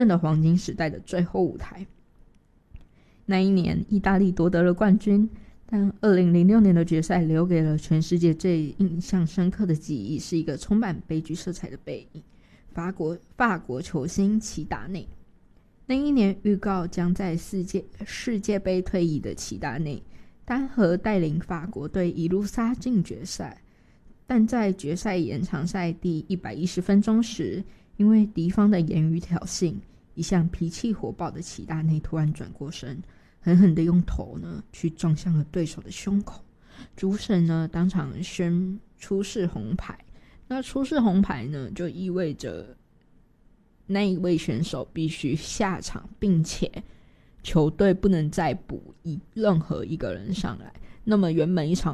的黄金时代的最后舞台。那一年意大利夺得了冠军，但2006年的决赛留给了全世界最印象深刻的记忆，是一个充满悲剧色彩的背影。法国球星齐达内。那一年预告将在世界杯退役的齐达内单核带领法国队一路杀进决赛，但在决赛延长赛第110分钟时，因为敌方的言语挑衅，一向脾气火爆的齐达内突然转过身，狠狠地用头去撞向了对手的胸口。主审当场宣出示红牌。那出示红牌就意味着那一位选手必须下场，并且球队不能再补任何一个人上来。那么原本一场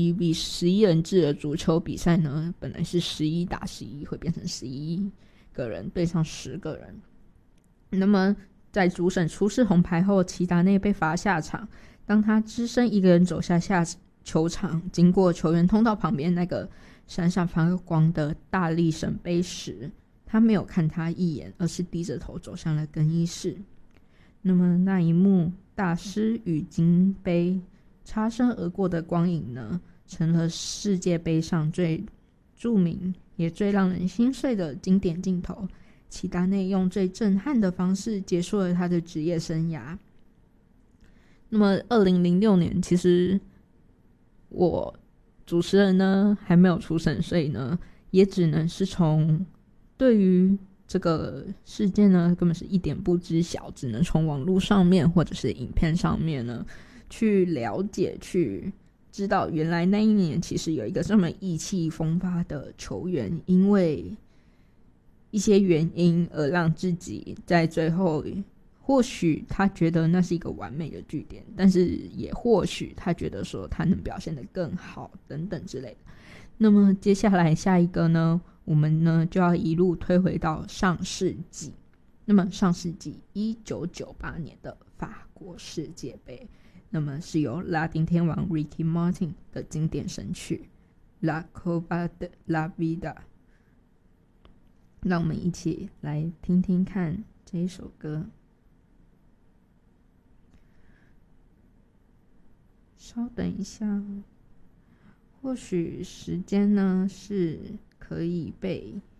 11人制的足球比赛本来是11打11，会变成11个人对上10个人。那么在主审出示红牌后，齐达内被罚下场。当他只身一个人走下球场，经过球员通道旁边那个闪闪发光的大力神杯时，他没有看他一眼，而是低着头走向了更衣室。那么那一幕大师与金杯擦身而过的光影成了世界杯上最著名也最让人心碎的经典镜头。齐达内用最震撼的方式结束了他的职业生涯。那么2006年，其实我主持人还没有出生，所以也只能是从对于这个事件根本是一点不知晓，只能从网络上面或者是影片上面去了解，去知道原来那一年其实有一个这么意气风发的球员，因为一些原因而让自己在最后，或许他觉得那是一个完美的句点，但是也或许他觉得说他能表现得更好等等之类的。那么接下来下一个我们就要一路推回到上世纪。那么上世纪1998年的法国世界杯，那么是由拉丁天王 Ricky Martin 的经典神曲 La Copa de la Vida。 让我们一起来听听看这一首歌。稍等一下，或许时间是可以被